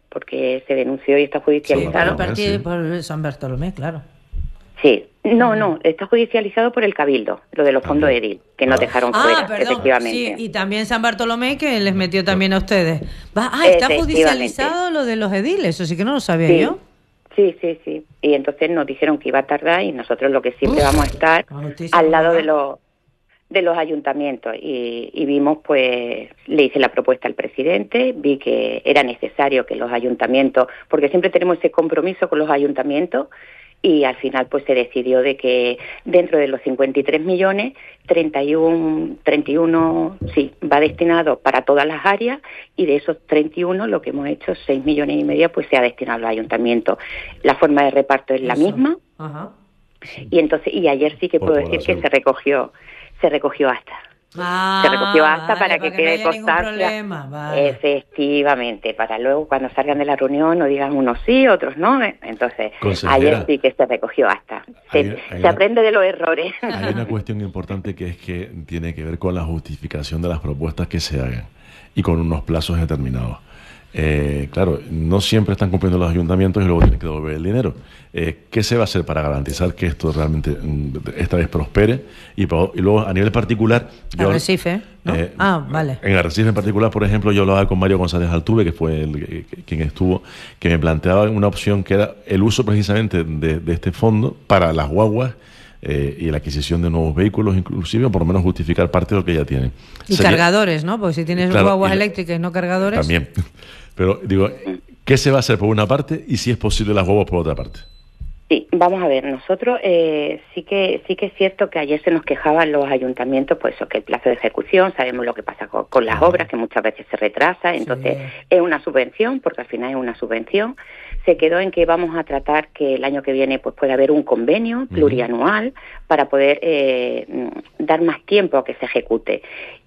porque se denunció y está judicializado. Por San Bartolomé, claro. Sí, no, está judicializado por el Cabildo, lo de los fondos edil, que nos dejaron fuera, perdón, efectivamente. Sí, y también San Bartolomé, que les metió también a ustedes. Está judicializado lo de los ediles, eso sí que no lo sabía yo. Sí. Y entonces nos dijeron que iba a tardar y nosotros lo que siempre vamos a estar al lado de los ayuntamientos. Y vimos, pues, le hice la propuesta al presidente, vi que era necesario que los ayuntamientos, porque siempre tenemos ese compromiso con los ayuntamientos, y al final pues se decidió de que dentro de los 53 millones, 31 va destinado para todas las áreas, y de esos 31 lo que hemos hecho, 6,5 millones pues se ha destinado a los ayuntamientos. La forma de reparto es la misma. Ajá. Y ayer sí que puedo decir que se recogió acta. Se recogió acta para que quede no constancia. Vale. Efectivamente, para luego cuando salgan de la reunión no digan unos sí, otros no. Entonces, ayer sí que se recogió acta. Se aprende de los errores. Hay una cuestión importante que es que tiene que ver con la justificación de las propuestas que se hagan y con unos plazos determinados. Claro, no siempre están cumpliendo los ayuntamientos y luego tienen que devolver el dinero. ¿Qué se va a hacer para garantizar que esto realmente esta vez prospere? Y luego, a nivel particular... Arrecife, ¿no? Vale. En Arrecife en particular, por ejemplo, yo hablaba con Mario González Altuve, que fue quien estuvo, que me planteaba una opción que era el uso precisamente de este fondo para las guaguas y la adquisición de nuevos vehículos, inclusive, o por lo menos justificar parte de lo que ya tienen. Y cargadores, ¿no? Porque si tienes guaguas eléctricas y no cargadores... También. Pero digo, ¿qué se va a hacer por una parte y si es posible las guaguas por otra parte? Sí, vamos a ver, nosotros sí que es cierto que ayer se nos quejaban los ayuntamientos, pues eso, que el plazo de ejecución, sabemos lo que pasa con las obras, que muchas veces se retrasa, entonces es una subvención, porque al final es una subvención. Se quedó en que vamos a tratar que el año que viene pues pueda haber un convenio plurianual para poder dar más tiempo a que se ejecute.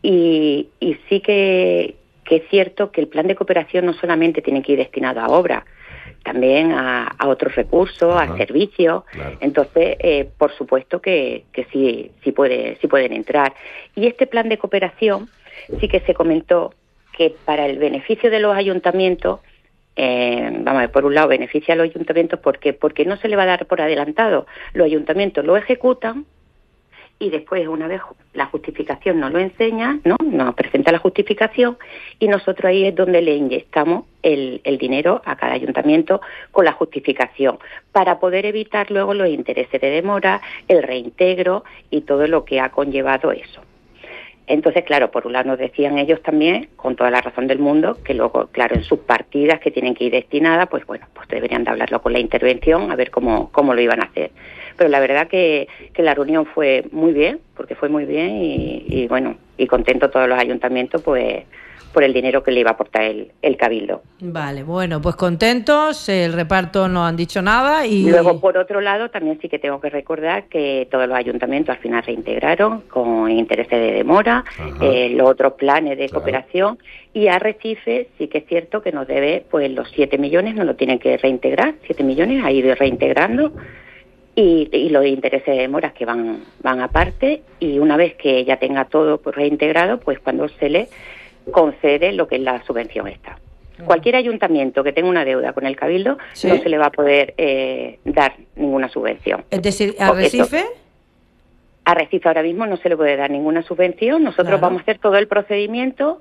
Y sí que es cierto que el plan de cooperación no solamente tiene que ir destinado a obras, también a otros recursos, a servicios. Claro. Entonces, por supuesto que sí pueden entrar. Y este plan de cooperación sí que se comentó que para el beneficio de los ayuntamientos, vamos a ver, por un lado beneficia a los ayuntamientos porque no se le va a dar por adelantado. Los ayuntamientos lo ejecutan y después, una vez la justificación nos lo enseña, ¿no? Nos presenta la justificación y nosotros ahí es donde le inyectamos el dinero a cada ayuntamiento con la justificación para poder evitar luego los intereses de demora, el reintegro y todo lo que ha conllevado eso. Entonces, claro, por un lado nos decían ellos también, con toda la razón del mundo, que luego, claro, en sus partidas que tienen que ir destinadas, pues bueno, pues deberían de hablarlo con la intervención, a ver cómo lo iban a hacer. Pero la verdad que la reunión fue muy bien, porque fue muy bien y bueno, y contento todos los ayuntamientos, pues por el dinero que le iba a aportar el Cabildo. Vale, bueno, pues contentos, el reparto no han dicho nada y... Luego, por otro lado, también sí que tengo que recordar que todos los ayuntamientos al final reintegraron con intereses de demora, los otros planes de cooperación, y Arrecife sí que es cierto que nos debe pues los 7 millones, nos lo tienen que reintegrar, 7 millones, ha ido reintegrando, y los intereses de demoras que van aparte, y una vez que ya tenga todo pues reintegrado, pues cuando se le concede lo que es la subvención esta. Cualquier ayuntamiento que tenga una deuda con el Cabildo no se le va a poder dar ninguna subvención. Es decir, ¿Arrecife? Arrecife ahora mismo no se le puede dar ninguna subvención. Nosotros vamos a hacer todo el procedimiento,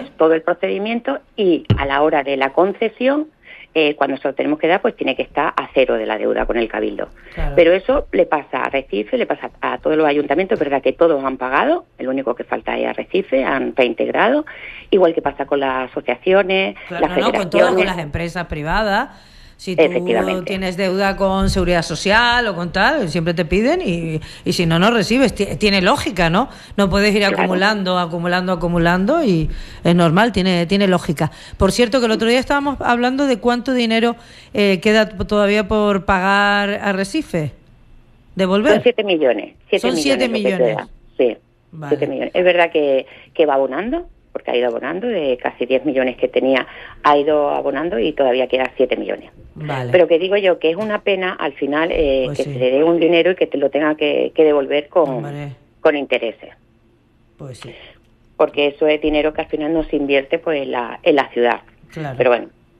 y a la hora de la concesión, cuando se lo tenemos que dar, pues tiene que estar a cero de la deuda con el Cabildo. Claro. Pero eso le pasa a Arrecife, le pasa a todos los ayuntamientos, es verdad que todos han pagado, el único que falta es Arrecife, han reintegrado, igual que pasa con las asociaciones, las federaciones. Con todas, con las empresas privadas. Si tú tienes deuda con Seguridad Social o con tal, siempre te piden y si no recibes. Tiene lógica, ¿no? No puedes ir acumulando y es normal, tiene lógica. Por cierto, que el otro día estábamos hablando de cuánto dinero queda todavía por pagar a Arrecife. ¿Devolver? Son 7 millones. Son 7 millones. Sí, vale. 7 millones. Es verdad que va abonando, porque ha ido abonando, de casi 10 millones que tenía, ha ido abonando y todavía queda 7 millones. Vale. Pero que digo yo que es una pena al final pues que se le dé un dinero y que te lo tenga que devolver con intereses. Pues sí. Porque eso es dinero que al final no se invierte pues en la ciudad. Claro. Pero bueno,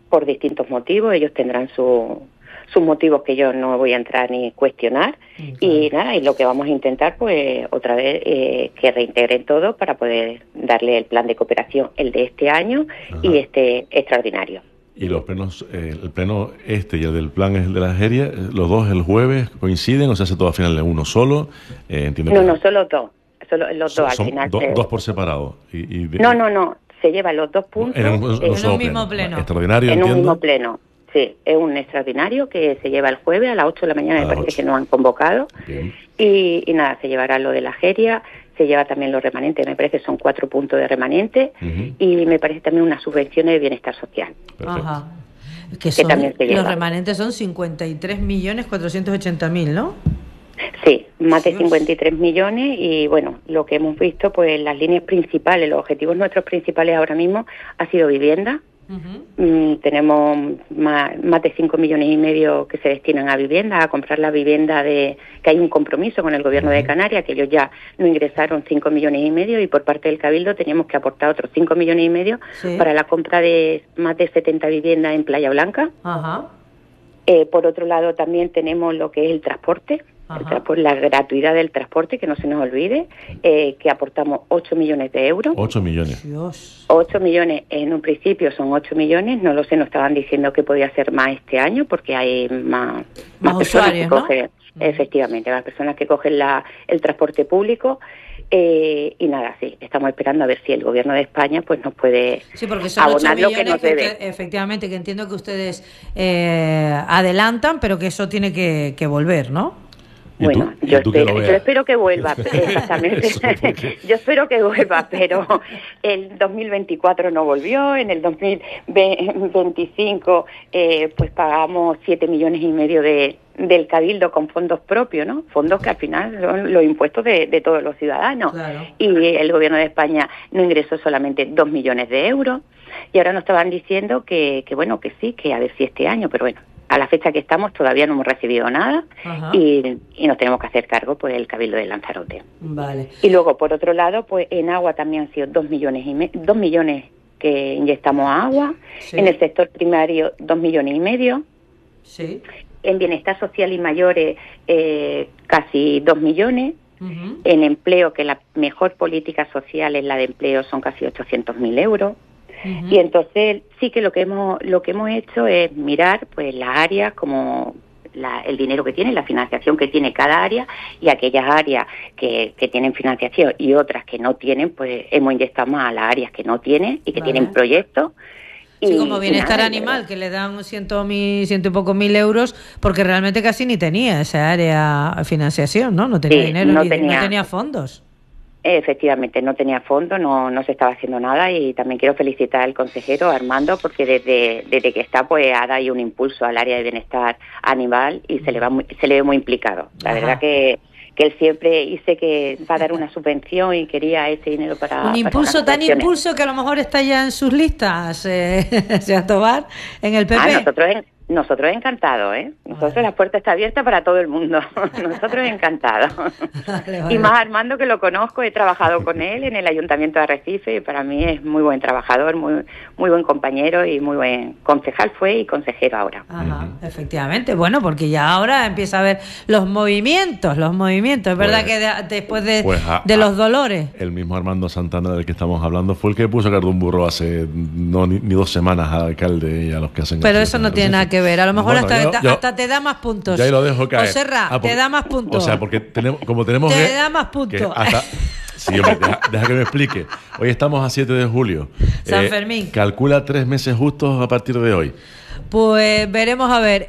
por distintos motivos. Ellos tendrán sus motivos que yo no voy a entrar ni cuestionar. Y nada, y lo que vamos a intentar, pues otra vez, que reintegren todo para poder darle el plan de cooperación, el de este año y este extraordinario. ¿Y los plenos, el pleno y el del plan es de la Geria, los dos el jueves coinciden o se hace todo al final de uno solo? Entiendo no, solo dos. Solo los dos al final. Dos por separado. No. Se llevan los dos puntos en un mismo pleno. Extraordinario, en entiendo. un mismo pleno. Sí, es un extraordinario que se lleva el jueves a las 8 de la mañana, me parece que nos han convocado. Y nada, se llevará lo de la Geria, se lleva también los remanentes, me parece que son 4 puntos de remanente, y me parece también unas subvenciones de bienestar social. Ajá. Que también se lleva. Los remanentes son 53.480.000, ¿no? Sí, más de 53 millones y bueno, lo que hemos visto, pues las líneas principales, los objetivos nuestros principales ahora mismo ha sido vivienda. Tenemos más de 5 millones y medio que se destinan a vivienda, a comprar la vivienda que hay un compromiso con el gobierno de Canarias, que ellos ya nos ingresaron 5 millones y medio y por parte del Cabildo teníamos que aportar otros 5 millones y medio para la compra de más de 70 viviendas en Playa Blanca. Por otro lado también tenemos lo que es el transporte. La gratuidad del transporte, que no se nos olvide, que aportamos 8 millones de euros. 8 millones. Dios. 8 millones, en un principio son 8 millones, no lo sé, nos estaban diciendo que podía ser más este año porque hay más personas que cogen, efectivamente, más personas que cogen el transporte público. Y nada, sí, estamos esperando a ver si el gobierno de España pues nos puede abonar lo que nos debe. Efectivamente, que entiendo que ustedes adelantan, pero que eso tiene que volver, ¿no? Bueno, yo espero que vuelva, exactamente. Yo espero que vuelva, pero el 2024 no volvió, en el 2025 pues pagamos 7 millones y medio del Cabildo con fondos propios, ¿no? Fondos que al final son los impuestos de todos los ciudadanos. Claro. Y el gobierno de España no ingresó solamente 2 millones de euros. Y ahora nos estaban diciendo que bueno, que sí, que a ver si este año, pero bueno. A la fecha que estamos todavía no hemos recibido nada y nos tenemos que hacer cargo pues el Cabildo de Lanzarote. Vale. Y luego, por otro lado, pues en agua también han sido 2 millones que inyectamos a agua. En el sector primario 2 millones y medio. Sí. En bienestar social y mayores casi 2 millones. En empleo, que la mejor política social es la de empleo, son casi 800.000 euros. Y entonces sí que lo que hemos hecho es mirar pues las áreas como el dinero que tiene, la financiación que tiene cada área, y aquellas áreas que tienen financiación y otras que no tienen, pues hemos inyectado más a las áreas que no tienen y que tienen proyectos. Sí, como bienestar animal, que le dan 100 y pocos mil euros, porque realmente casi ni tenía esa área financiación, ¿no? No tenía dinero, no tenía fondos. Efectivamente, no tenía fondo, no se estaba haciendo nada, y también quiero felicitar al consejero Armando porque desde que está pues ha dado un impulso al área de bienestar animal y se le ve muy implicado. La verdad que él siempre dice que va a dar una subvención y quería ese dinero para... Un impulso tan impulso que a lo mejor está ya en sus listas, señor Tobar, en el PP. Nosotros encantados, ¿eh? Nosotros la puerta está abierta para todo el mundo. Nosotros encantados. Vale. Y más Armando, que lo conozco, he trabajado con él en el Ayuntamiento de Arrecife y para mí es muy buen trabajador, muy buen compañero y muy buen concejal fue y consejero ahora. Efectivamente, bueno, porque ya ahora empieza a ver los movimientos, es verdad que después de los dolores. El mismo Armando Santana del que estamos hablando fue el que puso a cargar un burro hace ni 2 semanas al alcalde y a los que hacen... Pero eso no tiene nada que ver, a lo mejor hasta te da más puntos. Ya ahí lo dejo caer. Te da más puntos. O sea, porque tenemos te da más puntos. Sí, hombre, deja que me explique. Hoy estamos a 7 de julio. San Fermín. Calcula 3 meses justos a partir de hoy. Pues veremos a ver.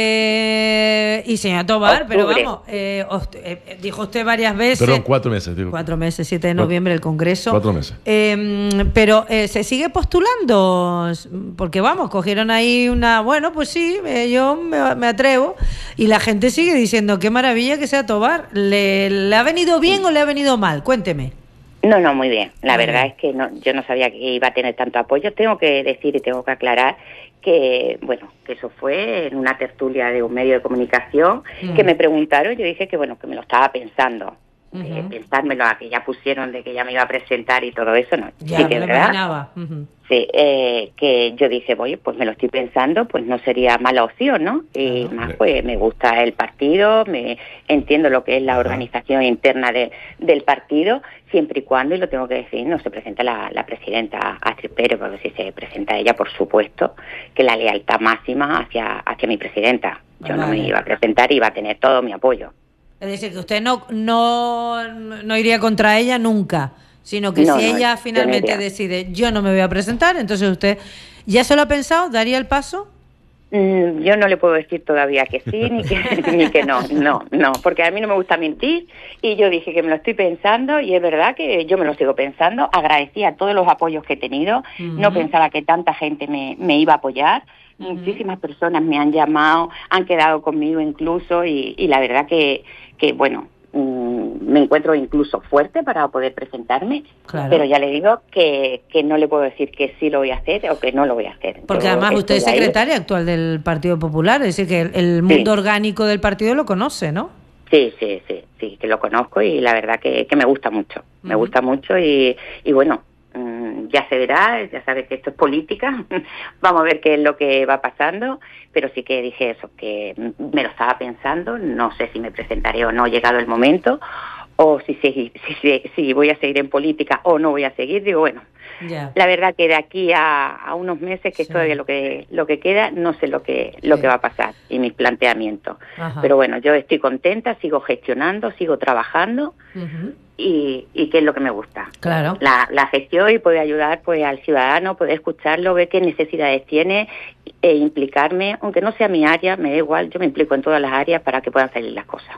Y señor Tobar, pero vamos, dijo usted varias veces... Perdón, 4 meses. 4 meses, 7 de noviembre el Congreso. 4 meses. Pero ¿se sigue postulando? Porque vamos, cogieron ahí bueno, pues sí, yo me atrevo. Y la gente sigue diciendo, qué maravilla que sea Tobar. ¿Le ha venido bien o le ha venido mal? Cuénteme. No, muy bien. La verdad es que yo no sabía que iba a tener tanto apoyo. Tengo que decir y tengo que aclarar que, bueno, que eso fue en una tertulia de un medio de comunicación que me preguntaron. Yo dije que, bueno, que me lo estaba pensando. pensármelo, a que ya pusieron de que ya me iba a presentar y todo eso, no. Ya, sí que me lo verdad, imaginaba. sí, que yo dije, oye, pues me lo estoy pensando, pues no sería mala opción, ¿no? Y más, pues me gusta el partido, me entiendo lo que es la organización interna del partido, siempre y cuando, y lo tengo que decir, no se presenta la presidenta Astrid Pérez, porque si se presenta ella, por supuesto, que la lealtad máxima hacia mi presidenta. Yo no me iba a presentar y iba a tener todo mi apoyo. Es decir, que usted no iría contra ella nunca, sino que si ella finalmente decide, yo no me voy a presentar, entonces usted, ¿ya se lo ha pensado? ¿Daría el paso? Yo no le puedo decir todavía que sí ni que no, porque a mí no me gusta mentir, y yo dije que me lo estoy pensando, y es verdad que yo me lo sigo pensando. Agradecía todos los apoyos que he tenido, no pensaba que tanta gente me iba a apoyar. Muchísimas personas me han llamado, han quedado conmigo incluso, y la verdad que bueno, me encuentro incluso fuerte para poder presentarme, pero ya le digo que no le puedo decir que sí lo voy a hacer o que no lo voy a hacer. Porque además usted es secretaria actual del Partido Popular, es decir, que el mundo orgánico del partido lo conoce, ¿no? Sí, que lo conozco, y la verdad que me gusta mucho, me gusta mucho, y bueno, ya se verá, ya sabes que esto es política, vamos a ver qué es lo que va pasando, pero sí que dije eso, que me lo estaba pensando, no sé si me presentaré o no llegado el momento, o si voy a seguir en política o no voy a seguir. Digo, bueno, la verdad que de aquí a unos meses, que es todavía lo que queda, no sé lo que va a pasar y mis planteamientos. Pero bueno, yo estoy contenta, sigo gestionando, sigo trabajando, y que es lo que me gusta. Claro. La gestión, y poder ayudar pues al ciudadano, poder escucharlo, ver qué necesidades tiene, e implicarme, aunque no sea mi área, me da igual, yo me implico en todas las áreas para que puedan salir las cosas.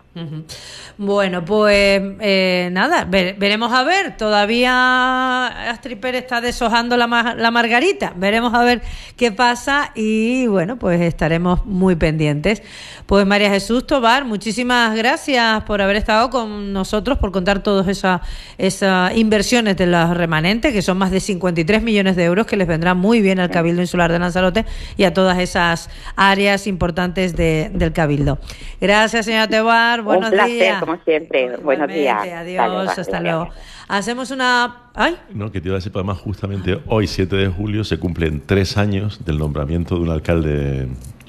Bueno, pues nada, veremos a ver. Todavía Astrid Pérez está deshojando la margarita. Veremos a ver qué pasa, y bueno, pues estaremos muy pendientes. Pues María Jesús Tobar, muchísimas gracias por haber estado con nosotros, por contar todas esas inversiones de los remanentes, que son más de 53 millones de euros, que les vendrán muy bien al Cabildo Insular de Lanzarote y a todas esas áreas importantes del Cabildo. Gracias, señora Tobar. Buenos días. Un placer, como siempre. Buenos días. Adiós, hasta luego. Hacemos una... ¿Ay? No, que te iba a decir, además, justamente hoy, 7 de julio, se cumplen 3 años del nombramiento de un alcalde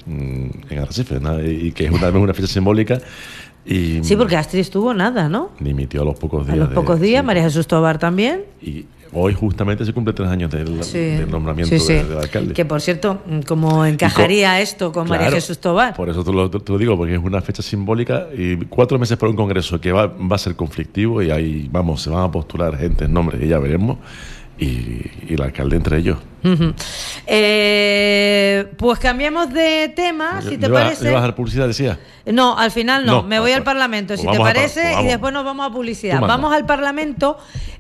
en Arrecife, ¿no? Y que es una fecha simbólica. Y sí, porque Astrid estuvo nada, ¿no? Dimitió a los pocos días. A los pocos días, María Jesús Tobar también. Y hoy justamente se cumple 3 años del nombramiento del alcalde. Que por cierto, como encajaría esto con María Jesús Tobar. Por eso te lo digo, porque es una fecha simbólica, y 4 meses para un congreso que va a ser conflictivo, y ahí se van a postular gente en nombre, y ya veremos, y el alcalde entre ellos. Pues cambiemos de tema, si te parece. ¿Le vas a dar publicidad, decía? No, al final no, me voy al Parlamento, si te parece, y después nos vamos a publicidad. Vamos al Parlamento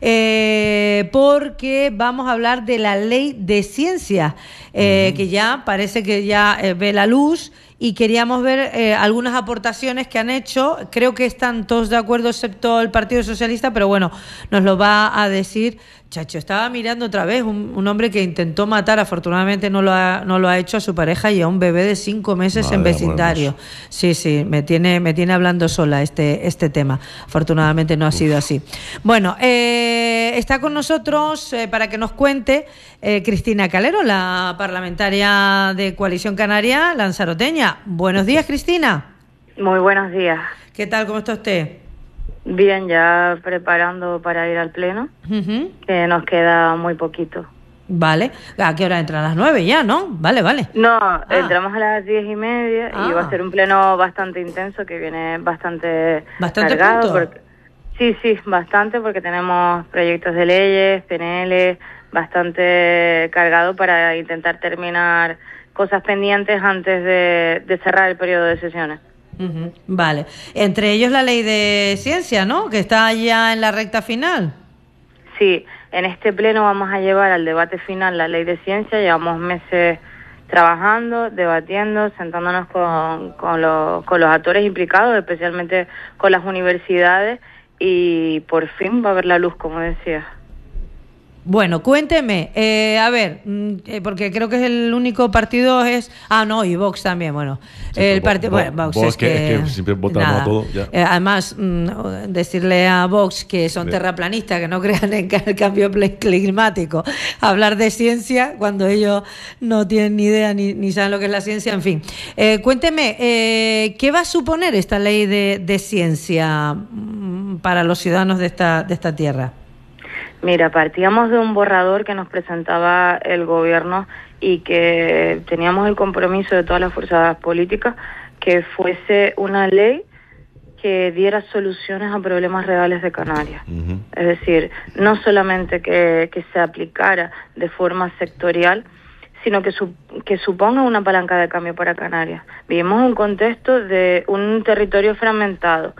porque vamos a hablar de la ley de ciencia, que ya parece que ya ve la luz, y queríamos ver algunas aportaciones que han hecho. Creo que están todos de acuerdo excepto el Partido Socialista, pero bueno, nos lo va a decir Chacho. Estaba mirando otra vez un hombre que intentó matar, afortunadamente no lo ha hecho, a su pareja y a un bebé de 5 meses en vecindario. Sí, me tiene hablando sola este tema. Afortunadamente no ha sido así. Bueno, está con nosotros para que nos cuente Cristina Calero, la parlamentaria de Coalición Canaria lanzaroteña. Buenos días, Cristina. Muy buenos días. ¿Qué tal? ¿Cómo está usted? Bien, ya preparando para ir al pleno, que nos queda muy poquito. Vale. ¿A qué hora entran? A las 9 ya, ¿no? Vale. No, entramos a las 10:30 y va a ser un pleno bastante intenso, que viene bastante cargado. Sí, bastante, porque tenemos proyectos de leyes, PNL, bastante cargado para intentar terminar cosas pendientes antes de cerrar el periodo de sesiones. Vale. Entre ellos la ley de ciencia, ¿no? Que está ya en la recta final. Sí, en este pleno vamos a llevar al debate final la ley de ciencia. Llevamos meses trabajando, debatiendo, sentándonos con los actores implicados, especialmente con las universidades, y por fin va a haber la luz, como decía. Bueno, cuénteme, a ver, porque creo que es el único partido y Vox también, bueno. Sí, el partido, bueno, Vox es que siempre votamos a todo. Ya. Además, decirle a Vox que son terraplanistas, que no crean en el cambio climático, hablar de ciencia cuando ellos no tienen ni idea ni saben lo que es la ciencia, en fin. Cuénteme, ¿qué va a suponer esta ley de ciencia para los ciudadanos de esta tierra? Mira, partíamos de un borrador que nos presentaba el gobierno y que teníamos el compromiso de todas las fuerzas políticas que fuese una ley que diera soluciones a problemas reales de Canarias. Uh-huh. Es decir, no solamente que se aplicara de forma sectorial, sino que suponga una palanca de cambio para Canarias. Vivimos un contexto de un territorio fragmentado,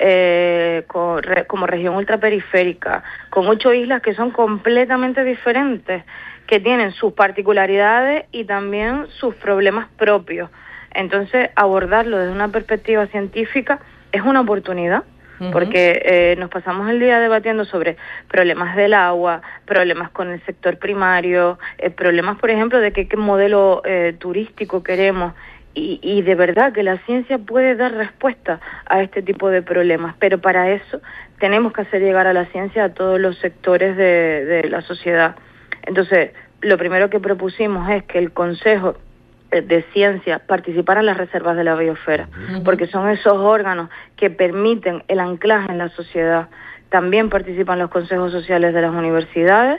como región ultraperiférica, con 8 islas que son completamente diferentes, que tienen sus particularidades y también sus problemas propios. Entonces, abordarlo desde una perspectiva científica es una oportunidad, porque nos pasamos el día debatiendo sobre problemas del agua, problemas con el sector primario, problemas, por ejemplo, de qué modelo turístico queremos. Y de verdad que la ciencia puede dar respuesta a este tipo de problemas, pero para eso tenemos que hacer llegar a la ciencia a todos los sectores de la sociedad. Entonces, lo primero que propusimos es que el Consejo de Ciencia participara en las reservas de la biosfera, porque son esos órganos que permiten el anclaje en la sociedad. También participan los consejos sociales de las universidades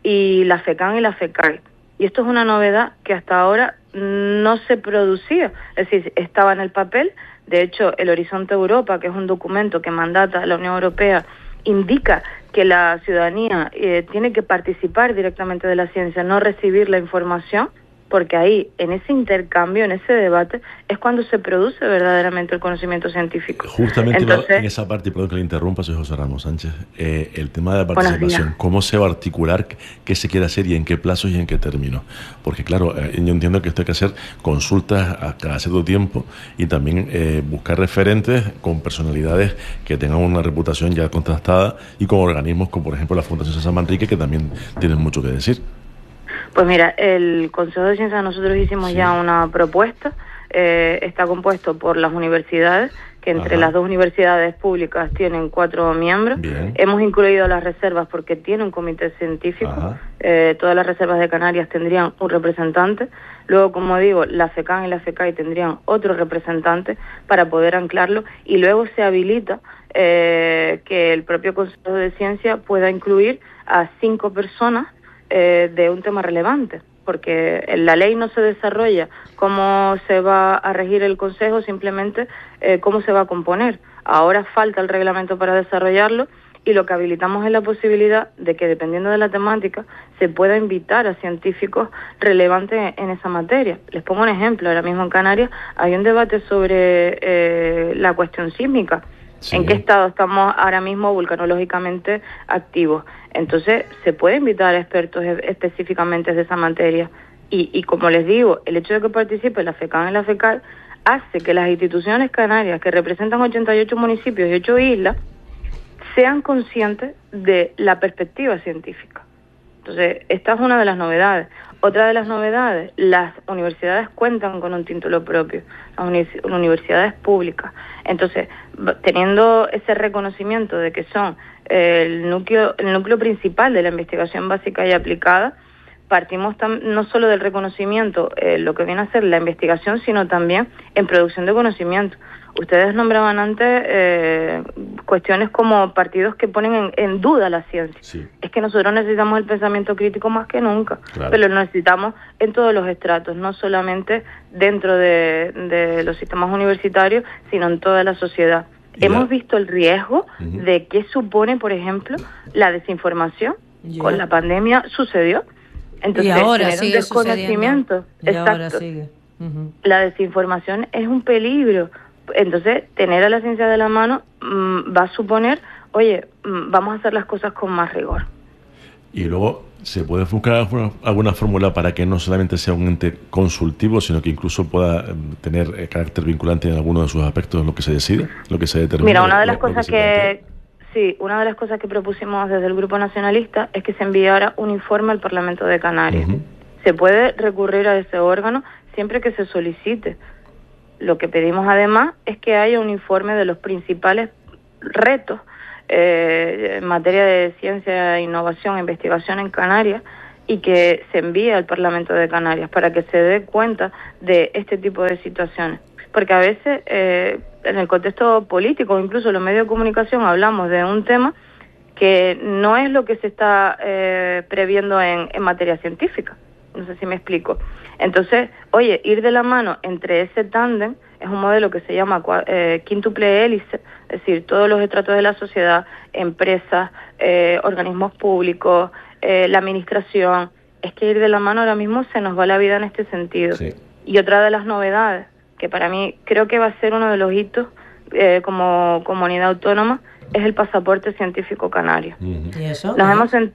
y la FECAN y la FECAI. Y esto es una novedad que hasta ahora no se producía, es decir, estaba en el papel. De hecho, el Horizonte Europa, que es un documento que mandata a la Unión Europea, indica que la ciudadanía tiene que participar directamente de la ciencia, no recibir la información, porque ahí, en ese intercambio, en ese debate, es cuando se produce verdaderamente el conocimiento científico. Justamente en esa parte, y perdón que le interrumpa, soy José Ramos Sánchez, el tema de la participación, ¿cómo se va a articular, qué se quiere hacer y en qué plazos y en qué términos? Porque claro, yo entiendo que esto hay que hacer consultas a cada cierto tiempo y también buscar referentes con personalidades que tengan una reputación ya contrastada y con organismos como por ejemplo la Fundación César Manrique, que también tienen mucho que decir. Pues mira, el Consejo de Ciencia nosotros hicimos ya una propuesta, está compuesto por las universidades, que entre las dos universidades públicas tienen 4 miembros. Bien. Hemos incluido las reservas porque tiene un comité científico, todas las reservas de Canarias tendrían un representante, luego como digo, la FECAN y la FECAI tendrían otro representante para poder anclarlo y luego se habilita que el propio Consejo de Ciencia pueda incluir a 5 personas de un tema relevante, porque en la ley no se desarrolla cómo se va a regir el Consejo, simplemente cómo se va a componer. Ahora falta el reglamento para desarrollarlo y lo que habilitamos es la posibilidad de que, dependiendo de la temática, se pueda invitar a científicos relevantes en esa materia. Les pongo un ejemplo, ahora mismo en Canarias hay un debate sobre la cuestión sísmica. Sí. ¿En qué estado estamos ahora mismo vulcanológicamente activos? Entonces, se puede invitar a expertos específicamente de esa materia. Y como les digo, el hecho de que participe la FECAN y la FECAI hace que las instituciones canarias, que representan 88 municipios y 8 islas, sean conscientes de la perspectiva científica. Entonces, esta es una de las novedades. Otra de las novedades, las universidades cuentan con un título propio, las universidades públicas. Entonces, teniendo ese reconocimiento de que son el núcleo principal de la investigación básica y aplicada, partimos no solo del reconocimiento, lo que viene a ser la investigación, sino también en producción de conocimiento. Ustedes nombraban antes cuestiones como partidos que ponen en duda la ciencia. Sí. Es que nosotros necesitamos el pensamiento crítico más que nunca, claro, pero lo necesitamos en todos los estratos, no solamente dentro de los sistemas universitarios, sino en toda la sociedad. Hemos visto el riesgo de qué supone, por ejemplo, la desinformación. Con la pandemia sucedió. Entonces, y ahora tener sigue un desconocimiento. Exacto. Ahora sigue. La desinformación es un peligro. Entonces, tener a la ciencia de la mano va a suponer, oye, vamos a hacer las cosas con más rigor. Y luego, ¿se puede buscar alguna fórmula para que no solamente sea un ente consultivo, sino que incluso pueda tener carácter vinculante en alguno de sus aspectos, lo que se decide, lo que se determina? Mira, una de las cosas sí, una de las cosas que propusimos desde el Grupo Nacionalista es que se enviara un informe al Parlamento de Canarias. Se puede recurrir a ese órgano siempre que se solicite. Lo que pedimos además es que haya un informe de los principales retos en materia de ciencia, innovación e investigación en Canarias, y que se envíe al Parlamento de Canarias para que se dé cuenta de este tipo de situaciones. Porque a veces, en el contexto político, incluso los medios de comunicación, hablamos de un tema que no es lo que se está previendo en materia científica. No sé si me explico. Entonces, oye, ir de la mano entre ese tándem es un modelo que se llama quíntuple hélice, es decir, todos los estratos de la sociedad, empresas, organismos públicos, la administración. Es que ir de la mano ahora mismo se nos va la vida en este sentido. Sí. Y otra de las novedades, que para mí creo que va a ser uno de los hitos como comunidad autónoma, es el pasaporte científico canario. ¿Y eso? Nos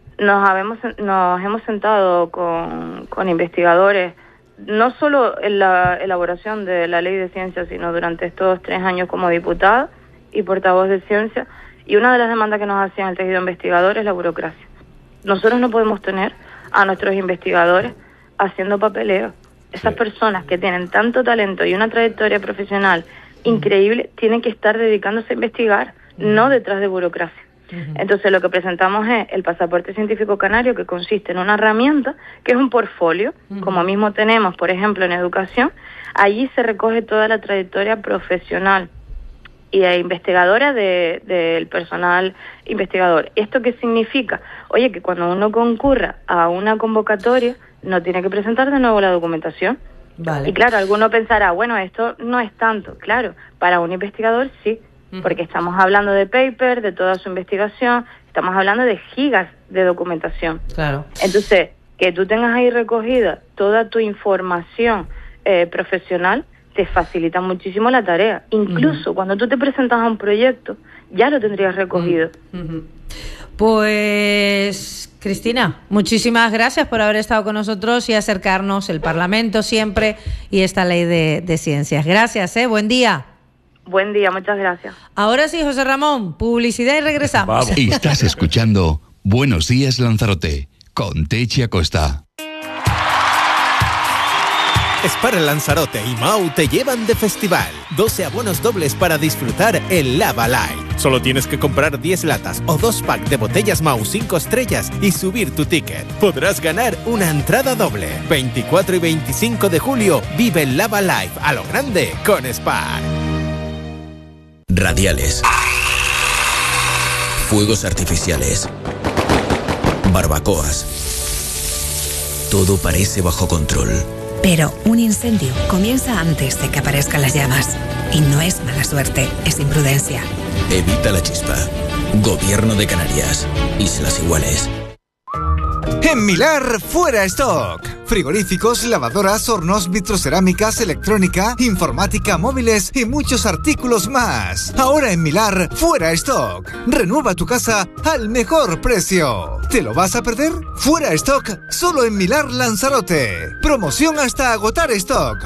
hemos sentado con investigadores, no solo en la elaboración de la ley de ciencia, sino durante estos 3 años como diputada y portavoz de ciencia, y una de las demandas que nos hacían el tejido investigador es la burocracia. Nosotros no podemos tener a nuestros investigadores haciendo papeleo. Esas personas que tienen tanto talento y una trayectoria profesional increíble tienen que estar dedicándose a investigar, no detrás de burocracia. Entonces lo que presentamos es el pasaporte científico canario, que consiste en una herramienta que es un portfolio, como mismo tenemos, por ejemplo, en educación. Allí se recoge toda la trayectoria profesional y investigadora del personal investigador. ¿Esto qué significa? Oye, que cuando uno concurra a una convocatoria no tiene que presentar de nuevo la documentación. Vale. Y claro, alguno pensará, bueno, esto no es tanto. Claro, para un investigador sí, porque estamos hablando de paper, de toda su investigación, estamos hablando de gigas de documentación. Claro. Entonces, que tú tengas ahí recogida toda tu información profesional te facilita muchísimo la tarea. Incluso cuando tú te presentas a un proyecto, ya lo tendrías recogido. Pues, Cristina, muchísimas gracias por haber estado con nosotros y acercarnos el Parlamento siempre y esta ley de ciencias. Gracias, buen día. Buen día, muchas gracias. Ahora sí, José Ramón, publicidad y regresamos. Vamos. Estás escuchando Buenos Días Lanzarote con Techi Acosta. Spar Lanzarote y Mau te llevan de festival. 12 abonos dobles para disfrutar el Lava Light. Solo tienes que comprar 10 latas o 2 packs de botellas Mau 5 estrellas y subir tu ticket. Podrás ganar una entrada doble. 24 y 25 de julio vive el Lava Life a lo grande con Spar. Radiales, fuegos artificiales, barbacoas. Todo parece bajo control. Pero un incendio comienza antes de que aparezcan las llamas. Y no es mala suerte, es imprudencia. Evita la chispa. Gobierno de Canarias. Islas Iguales. En Milar, fuera stock. Frigoríficos, lavadoras, hornos, vitrocerámicas, electrónica, informática, móviles y muchos artículos más. Ahora en Milar, fuera stock. Renueva tu casa al mejor precio. ¿Te lo vas a perder? Fuera stock, solo en Milar Lanzarote. Promoción hasta agotar stock.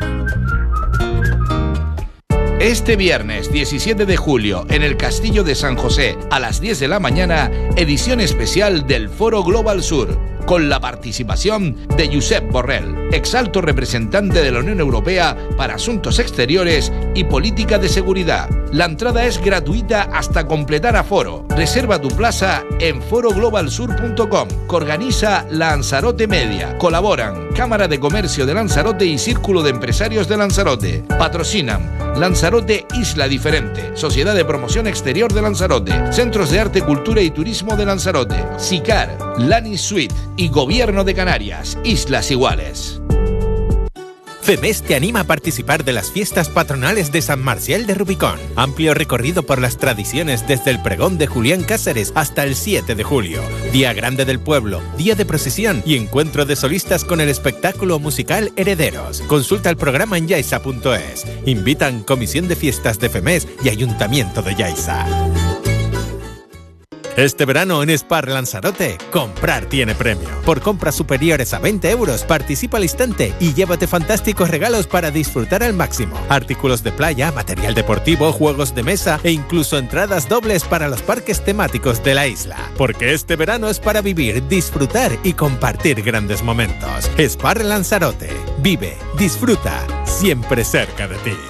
Este viernes 17 de julio, en el Castillo de San José, a las 10 de la mañana, edición especial del Foro Global Sur, con la participación de Josep Borrell, exalto representante de la Unión Europea para Asuntos Exteriores y Política de Seguridad. La entrada es gratuita hasta completar aforo. Reserva tu plaza en foroglobalsur.com, que organiza Lanzarote Media. Colaboran Cámara de Comercio de Lanzarote y Círculo de Empresarios de Lanzarote. Patrocinan Lanzarote Isla Diferente, Sociedad de Promoción Exterior de Lanzarote, Centros de Arte, Cultura y Turismo de Lanzarote, SICAR, Lani Suite y Gobierno de Canarias, Islas Iguales. FEMES te anima a participar de las fiestas patronales de San Marcial de Rubicón. Amplio recorrido por las tradiciones desde el pregón de Julián Cáceres hasta el 7 de julio. Día grande del pueblo, día de procesión y encuentro de solistas con el espectáculo musical Herederos. Consulta el programa en yaiza.es. Invitan Comisión de Fiestas de FEMES y Ayuntamiento de Yaiza. Este verano en Spar Lanzarote, comprar tiene premio. Por compras superiores a 20 euros, participa al instante y llévate fantásticos regalos para disfrutar al máximo. Artículos de playa, material deportivo, juegos de mesa e incluso entradas dobles para los parques temáticos de la isla. Porque este verano es para vivir, disfrutar y compartir grandes momentos. Spar Lanzarote. Vive, disfruta, siempre cerca de ti.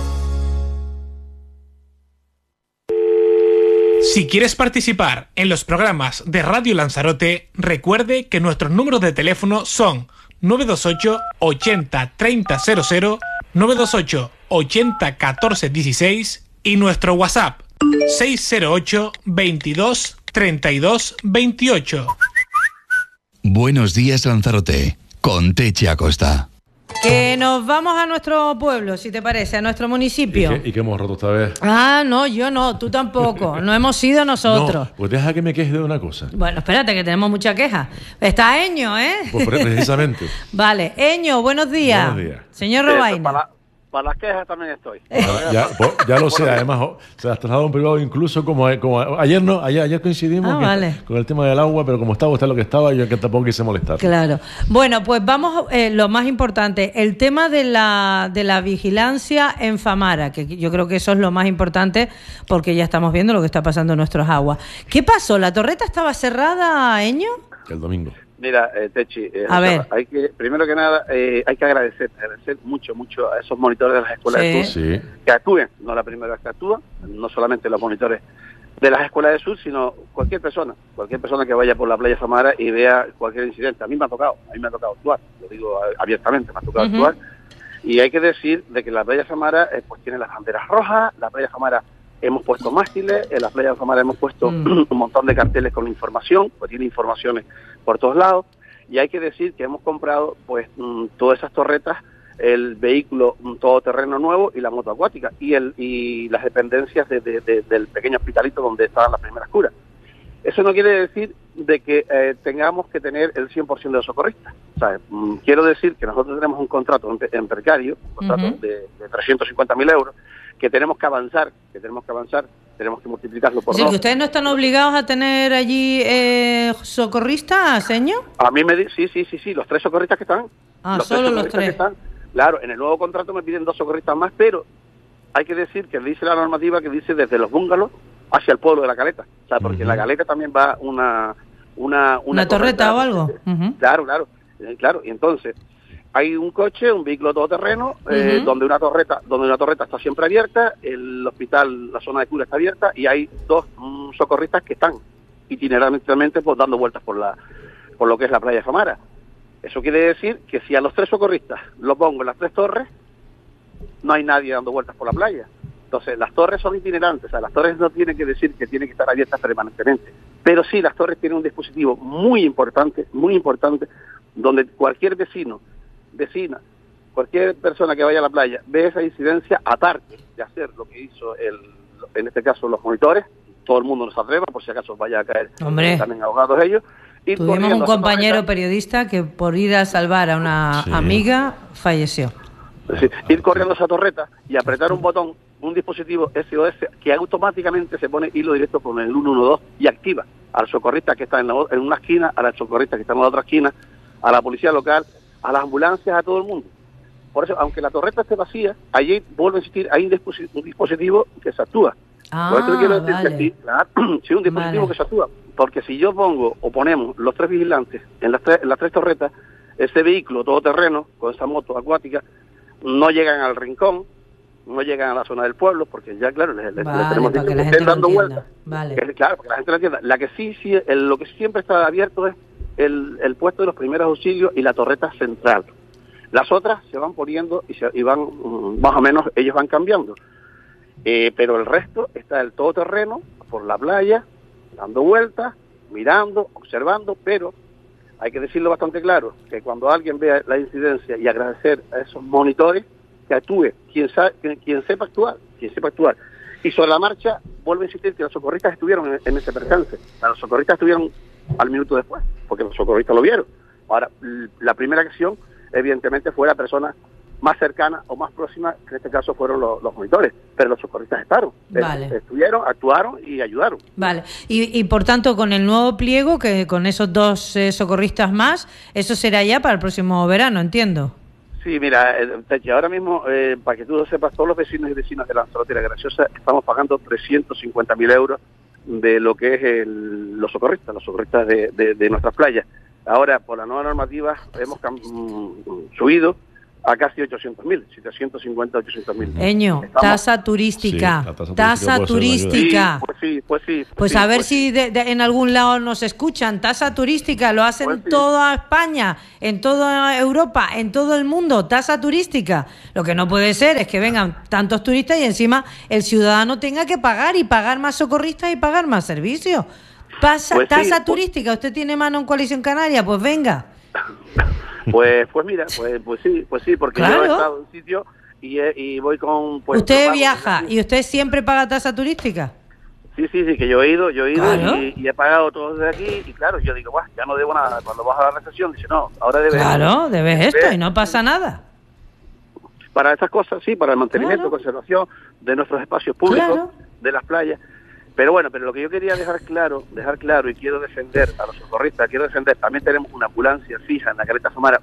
Si quieres participar en los programas de Radio Lanzarote, recuerde que nuestros números de teléfono son 928 80 30 00, 928 80 14 16 y nuestro WhatsApp 608 22 32 28. Buenos días, Lanzarote, con Techi Acosta. Que nos vamos a nuestro pueblo, si te parece, a nuestro municipio. ¿Y qué hemos roto esta vez? Ah, no, yo no, tú tampoco. No hemos sido nosotros. No, pues deja que me queje de una cosa. Bueno, espérate, que tenemos mucha queja. Está Eño, ¿eh? Pues precisamente. Vale, Eño, buenos días. Buenos días. Señor Robaina. Para las quejas también estoy. Ya lo sé, además se las trasladado un privado incluso como ayer no, ayer coincidimos con el tema del agua, pero como estaba lo que estaba, yo que tampoco quise molestar. Claro. Bueno, pues vamos, lo más importante, el tema de la vigilancia en Famara, que yo creo que eso es lo más importante porque ya estamos viendo lo que está pasando en nuestras aguas. ¿Qué pasó? ¿La torreta estaba cerrada, Eño? El domingo. Mira, Techi, ver. primero que nada, hay que agradecer mucho a esos monitores de las escuelas de sur que actúen, no la primera vez que actúan, no solamente los monitores de las escuelas de sur, sino cualquier persona que vaya por la playa Famara y vea cualquier incidente. A mí me ha tocado actuar, lo digo abiertamente, me ha tocado actuar, y hay que decir de que la playa Famara pues tiene las banderas rojas, la playa Famara hemos puesto mástiles, en la playa Famara hemos puesto un montón de carteles con información, pues tiene informaciones por todos lados, y hay que decir que hemos comprado pues todas esas torretas, el vehículo todoterreno nuevo y la moto acuática y las dependencias del pequeño hospitalito donde estaban las primeras curas. Eso no quiere decir de que tengamos que tener el 100% de los socorristas. O sea, quiero decir que nosotros tenemos un contrato en precario, un contrato de 350.000 euros, que tenemos que avanzar, tenemos que multiplicarlo por 2. ¿Que ustedes no están obligados a tener allí socorristas, señor? A mí sí, los 3 socorristas que están. Solo los 3. Claro, en el nuevo contrato me piden 2 socorristas más, pero hay que decir que dice la normativa que dice desde los bungalows hacia el pueblo de La Caleta. O sea, porque en La Caleta también va una torreta o algo. Claro, y entonces hay un coche, un vehículo todoterreno, donde una torreta está siempre abierta, el hospital, la zona de cura está abierta, y hay 2 socorristas que están itinerantemente pues dando vueltas por lo que es la playa Famara. Eso quiere decir que si a los 3 socorristas los pongo en las 3 torres, no hay nadie dando vueltas por la playa. Entonces, las torres son itinerantes, o sea, las torres no tienen que decir que tienen que estar abiertas permanentemente, pero sí las torres tienen un dispositivo muy importante, donde cualquier vecina, cualquier persona que vaya a la playa ve esa incidencia, aparte de hacer lo que hizo en este caso los monitores, todo el mundo nos atreva, por si acaso vaya a caer también ahogados ellos. Tuvimos un compañero periodista que por ir a salvar a una amiga falleció. Sí, ir corriendo a esa torreta y apretar un botón, un dispositivo SOS que automáticamente se pone hilo directo con el 112 y activa al socorrista que está en una esquina, a la socorrista que está en la otra esquina, a la policía local, a las ambulancias, a todo el mundo. Por eso, aunque la torreta esté vacía, allí, vuelvo a insistir, hay un dispositivo que se actúa. Por eso quiero decir que un dispositivo que se actúa. Porque si yo pongo o ponemos los 3 vigilantes en las 3 torretas, ese vehículo todoterreno con esa moto acuática no llegan al rincón, no llegan a la zona del pueblo, porque ya claro, les tenemos que estén dando vueltas. Claro, porque la gente lo entienda. La que lo que siempre está abierto es el puesto de los primeros auxilios y la torreta central. Las otras se van poniendo y van, más o menos, ellos van cambiando. Pero el resto está el todoterreno por la playa, dando vueltas, mirando, observando, pero hay que decirlo bastante claro, que cuando alguien vea la incidencia y agradecer a esos monitores, que actúe quien sepa actuar. Y sobre la marcha, vuelvo a insistir que los socorristas estuvieron en ese percance. Los socorristas estuvieron al minuto después, porque los socorristas lo vieron. Ahora, la primera acción, evidentemente, fue la persona más cercana o más próxima, que en este caso fueron los monitores, pero los socorristas estuvieron, actuaron y ayudaron. Vale, y por tanto con el nuevo pliego, que con esos 2 socorristas más, eso será ya para el próximo verano, entiendo. Sí, mira, ahora mismo, para que tú lo sepas, todos los vecinos y vecinas de Lanzarote y La Graciosa estamos pagando 350.000 euros de lo que es los socorristas de nuestras playas. Ahora, por la nueva normativa, hemos subido a casi 800.000, 750, 800.000. Eño, tasa turística, sí, tasa turística. Pues a ver si en algún lado nos escuchan. Tasa turística, lo hacen en toda España, en toda Europa, en todo el mundo, tasa turística. Lo que no puede ser es que vengan tantos turistas y encima el ciudadano tenga que pagar y pagar más socorristas y pagar más servicios. Tasa turística, ¿usted tiene mano en Coalición Canaria? Pues venga. Pues mira, pues sí, porque claro. Yo he estado en un sitio y voy con... Pues, ¿usted viaja y usted siempre paga tasa turística? Sí, que yo he ido claro. y he pagado todo desde aquí y claro, yo digo, ya no debo nada. Cuando vas a la recepción, dice, no, ahora debes... Claro, debes esto y no pasa nada. Para esas cosas, sí, para el mantenimiento, conservación de nuestros espacios públicos, de las playas. Pero bueno, lo que yo quería dejar claro y quiero defender a los socorristas, también tenemos una ambulancia fija en la Caleta Samara,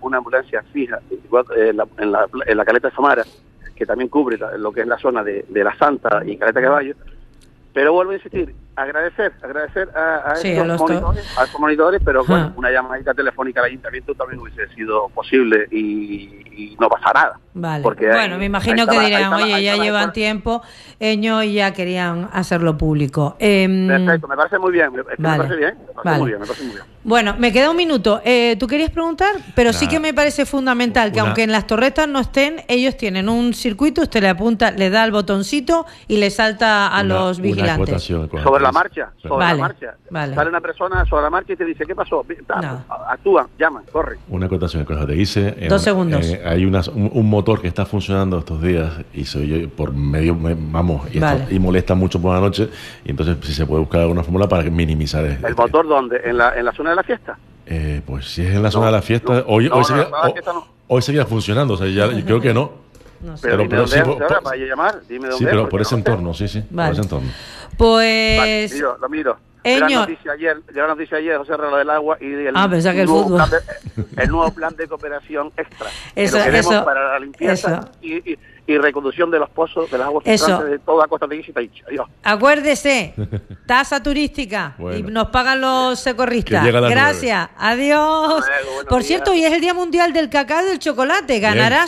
en la Caleta Samara, que también cubre lo que es la zona de la Santa y Caleta Caballo. Pero vuelvo a insistir, agradecer a estos monitores, pero bueno, una llamadita telefónica al ayuntamiento también hubiese sido posible y no pasa nada. Vale. Porque me imagino que dirán, oye, ya llevan tiempo, Eño, y ya querían hacerlo público. Perfecto, me parece muy bien, me parece muy bien. Bueno, me queda un minuto. ¿Tú querías preguntar? Pero sí que me parece fundamental que aunque en las torretas no estén, ellos tienen un circuito, usted le apunta, le da el botoncito y le salta a los vigilantes. Sobre la marcha. Vale. Sale una persona sobre la marcha y te dice, ¿qué pasó? Actúan, llaman, corren. Una acotación que te hice. 2 segundos. Hay un motor que está funcionando estos días y se oye por medio, y molesta mucho por la noche, y entonces si se puede buscar alguna fórmula para minimizar ¿El motor dónde? ¿En la zona de la fiesta? Pues si es en la zona de la fiesta, hoy seguía funcionando, o sea, yo creo que no. No sé. Pero sí, para llamar, dime dónde. Sí, pero por ese entorno, sí. Vale. Por ese entorno. Pues... Lo miro. Eño. La noticia ayer, José Rela del Agua y pensaba que el fútbol. El nuevo plan de cooperación extra. Eso, que lo queremos para la limpieza y reconducción de los pozos, de las aguas filtrantes de toda Costa de Guisa. Adiós. Acuérdese, tasa turística y nos pagan los socorristas. Gracias, adiós. Por cierto, hoy es el Día Mundial del Cacao y del Chocolate. ¿Ganará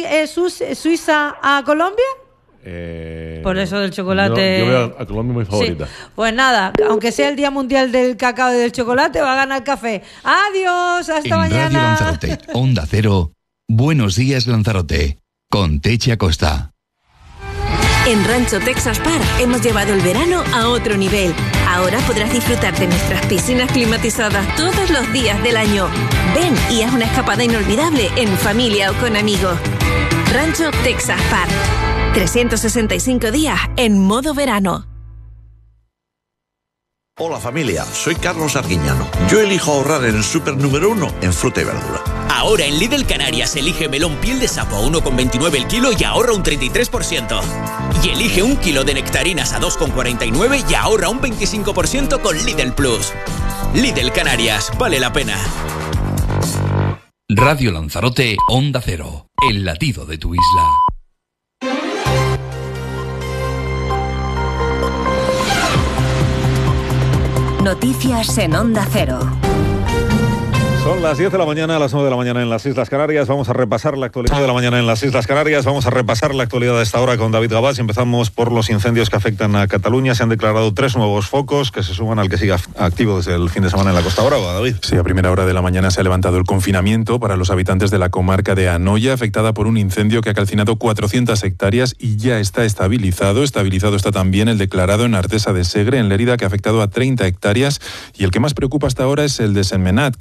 Suiza a Colombia? Por eso del chocolate. Yo veo a Colombia muy favorita. Sí. Pues nada, aunque sea el Día Mundial del Cacao y del Chocolate, va a ganar café. Adiós, hasta mañana. Radio Lanzarote, Onda Cero. Buenos días, Lanzarote, con Techi Acosta. En Rancho Texas Park hemos llevado el verano a otro nivel. Ahora podrás disfrutar de nuestras piscinas climatizadas todos los días del año. Ven y haz una escapada inolvidable en familia o con amigos. Rancho Texas Park. 365 días en modo verano. Hola familia, soy Carlos Arguiñano. Yo elijo ahorrar en el súper número 1 en fruta y verdura. Ahora en Lidl Canarias elige melón piel de sapo a 1,29 el kilo y ahorra un 33%. Y elige 1 kilo de nectarinas a 2,49 y ahorra un 25% con Lidl Plus. Lidl Canarias, vale la pena. Radio Lanzarote, Onda Cero, el latido de tu isla. Noticias en Onda Cero. Son las 10 de la mañana, a las 9 de la mañana en las Islas Canarias. Vamos a repasar la actualidad de la mañana en las Islas Canarias. Vamos a repasar la actualidad de esta hora con David Gabás. Empezamos por los incendios que afectan a Cataluña. Se han declarado 3 nuevos focos que se suman al que sigue activo desde el fin de semana en la Costa Brava. David. Sí, a primera hora de la mañana se ha levantado el confinamiento para los habitantes de la comarca de Anoia, afectada por un incendio que ha calcinado 400 hectáreas y ya está estabilizado. Estabilizado está también el declarado en Artesa de Segre, en Lérida, que ha afectado a 30 hectáreas. Y el que más preocupa hasta ahora es el de Sentmenat, que sigue sin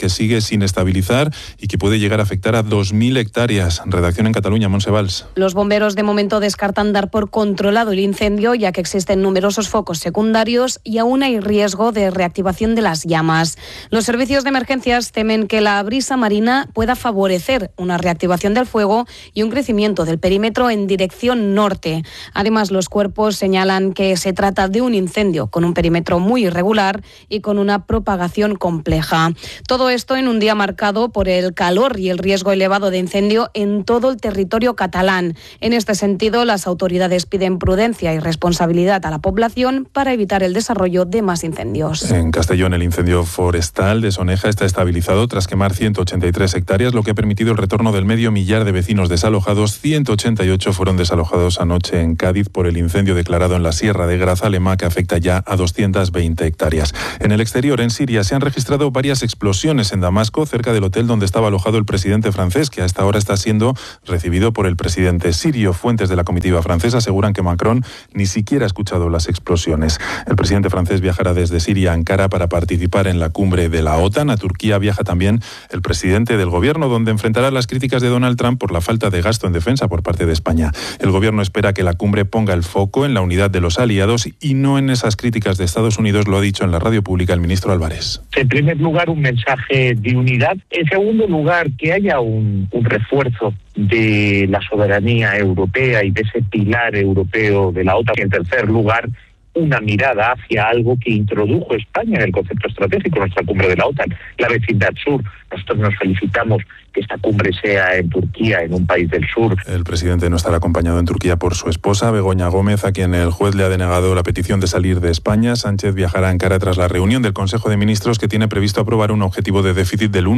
sin estabilizar y que puede llegar a afectar a 2.000 hectáreas. Redacción en Cataluña, Montse Valls. Los bomberos de momento descartan dar por controlado el incendio, ya que existen numerosos focos secundarios y aún hay riesgo de reactivación de las llamas. Los servicios de emergencias temen que la brisa marina pueda favorecer una reactivación del fuego y un crecimiento del perímetro en dirección norte. Además, los cuerpos señalan que se trata de un incendio con un perímetro muy irregular y con una propagación compleja. Todo esto en un día marcado por el calor y el riesgo elevado de incendio en todo el territorio catalán. En este sentido, las autoridades piden prudencia y responsabilidad a la población para evitar el desarrollo de más incendios. En Castellón, el incendio forestal de Soneja está estabilizado tras quemar 183 hectáreas, lo que ha permitido el retorno del medio millar de vecinos desalojados. 188 fueron desalojados anoche en Cádiz por el incendio declarado en la Sierra de Grazalema, que afecta ya a 220 hectáreas. En el exterior, en Siria, se han registrado varias explosiones en Damasco, cerca del hotel donde estaba alojado el presidente francés, que a esta hora está siendo recibido por el presidente sirio. Fuentes de la comitiva francesa aseguran que Macron ni siquiera ha escuchado las explosiones. El presidente francés viajará desde Siria a Ankara para participar en la cumbre de la OTAN. A Turquía viaja también el presidente del gobierno, donde enfrentará las críticas de Donald Trump por la falta de gasto en defensa por parte de España. El gobierno espera que la cumbre ponga el foco en la unidad de los aliados y no en esas críticas de Estados Unidos, lo ha dicho en la radio pública el ministro Álvarez. En primer lugar, un mensaje de unidad. En segundo lugar, que haya un refuerzo de la soberanía europea y de ese pilar europeo de la OTAN. Y en tercer lugar, una mirada hacia algo que introdujo España en el concepto estratégico, nuestra cumbre de la OTAN, la vecindad sur. Nosotros nos felicitamos que esta cumbre sea en Turquía, en un país del sur. El presidente no estará acompañado en Turquía por su esposa, Begoña Gómez, a quien el juez le ha denegado la petición de salir de España. Sánchez viajará a Ankara tras la reunión del Consejo de Ministros, que tiene previsto aprobar un objetivo de déficit del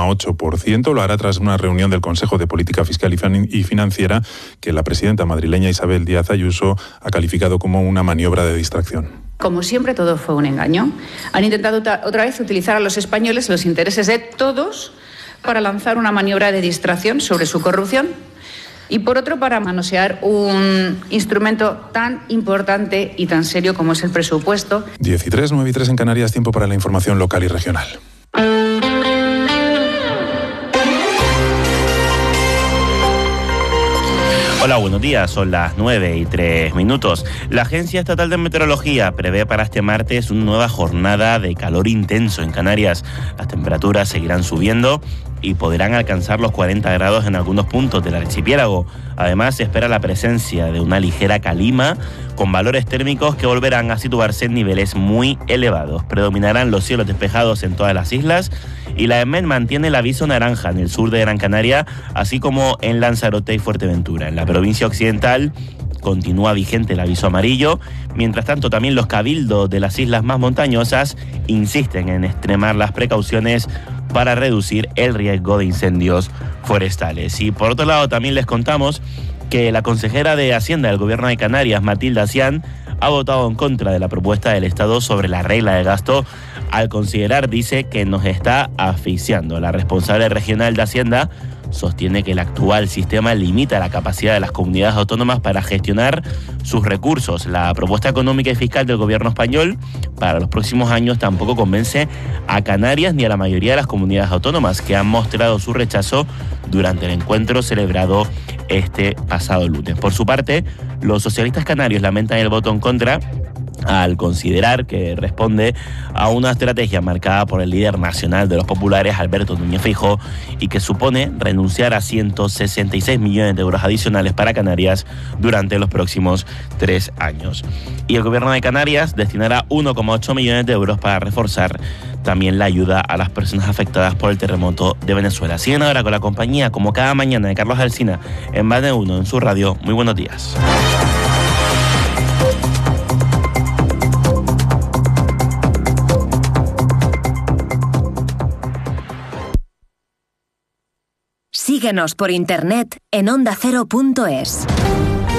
1,8%. Lo hará tras una reunión del Consejo de Política Fiscal y Financiera, que la presidenta madrileña Isabel Díaz Ayuso ha calificado como una maniobra de distracción. Como siempre, todo fue un engaño. Han intentado otra vez utilizar a los españoles, los intereses de todos, para lanzar una maniobra de distracción sobre su corrupción y, por otro, para manosear un instrumento tan importante y tan serio como es el presupuesto. 13, 9 y 3 en Canarias, tiempo para la información local y regional. Hola, buenos días. Son las 9 y 3 minutos. La Agencia Estatal de Meteorología prevé para este martes una nueva jornada de calor intenso en Canarias. Las temperaturas seguirán subiendo y podrán alcanzar los 40 grados en algunos puntos del archipiélago. Además, se espera la presencia de una ligera calima con valores térmicos que volverán a situarse en niveles muy elevados. Predominarán los cielos despejados en todas las islas y la EMET mantiene el aviso naranja en el sur de Gran Canaria, así como en Lanzarote y Fuerteventura. En la provincia occidental continúa vigente el aviso amarillo. Mientras tanto, también los cabildos de las islas más montañosas insisten en extremar las precauciones para reducir el riesgo de incendios forestales. Y por otro lado, también les contamos que la consejera de Hacienda del Gobierno de Canarias, Matilda Cian, ha votado en contra de la propuesta del Estado sobre la regla de gasto, al considerar, dice, que nos está asfixiando. La responsable regional de Hacienda sostiene que el actual sistema limita la capacidad de las comunidades autónomas para gestionar sus recursos. La propuesta económica y fiscal del gobierno español para los próximos años tampoco convence a Canarias ni a la mayoría de las comunidades autónomas, que han mostrado su rechazo durante el encuentro celebrado este pasado lunes. Por su parte, los socialistas canarios lamentan el voto en contra al considerar que responde a una estrategia marcada por el líder nacional de los populares, Alberto Núñez Feijóo, y que supone renunciar a 166 millones de euros adicionales para Canarias durante los próximos 3 años. Y el gobierno de Canarias destinará 1,8 millones de euros para reforzar también la ayuda a las personas afectadas por el terremoto de Venezuela. Siguen ahora con la compañía, como cada mañana, de Carlos Alsina en Más de Uno, en su radio. Muy buenos días. Síguenos por internet en ondacero.es.